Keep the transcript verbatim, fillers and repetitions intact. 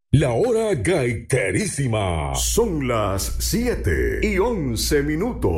La hora gaiterísima. Son las siete y once minutos.